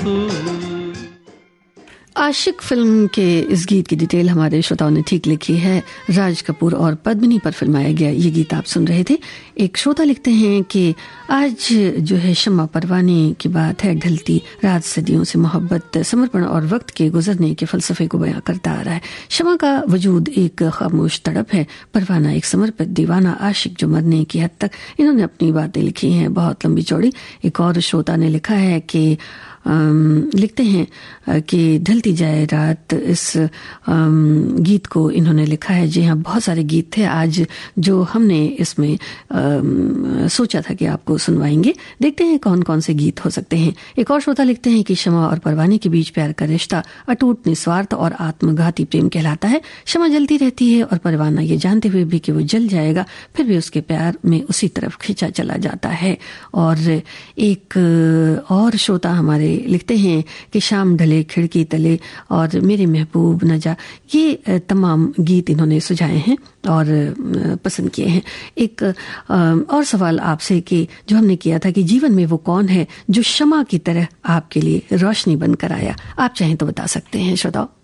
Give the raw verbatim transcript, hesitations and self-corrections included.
आशिक film के इस गीत की डिटेल हमारे श्रोताओं ने ठीक लिखी है। राज कपूर और पद्मिनी पर फिल्माया गया ये गीत आप सुन रहे थे। एक श्रोता लिखते हैं कि आज जो है शम्मा परवानी की बात है, ढलती रात सदियों से मोहब्बत, समर्पण और वक्त के गुजरने के फलसफे को बयां करता आ रहा है। शम्मा का वजूद एक खामोश तड़प है, परवाना एक समर्पित दीवाना आशिक जो मरने की हद तक इन्होंने अपनी बातें लिखी हैं, बहुत लंबी चौड़ी। एक और श्रोता ने लिखा है कि लिखते हैं कि ढलती जाए रात, इस गीत को इन्होंने लिखा है। जी हाँ, बहुत सारे गीत थे आज जो हमने इसमें सोचा था कि आपको सुनवाएंगे। देखते हैं कौन कौन से गीत हो सकते हैं। एक और श्रोता लिखते हैं कि शमा और परवाने के बीच प्यार का रिश्ता अटूट, निस्वार्थ और आत्मघाती प्रेम कहलाता है। शमा जलती रहती है और परवाना ये जानते हुए भी कि वो जल जाएगा, फिर भी उसके प्यार में उसी तरफ खींचा चला जाता है। और एक और श्रोता हमारे लिखते हैं कि शाम ढले खिड़की तले और मेरे महबूब न जा, ये तमाम गीत इन्होंने सुझाए हैं और पसंद किए हैं। एक और सवाल आपसे कि जो हमने किया था कि जीवन में वो कौन है जो शमा की तरह आपके लिए रोशनी बनकर आया, आप चाहें तो बता सकते हैं श्रोताओ।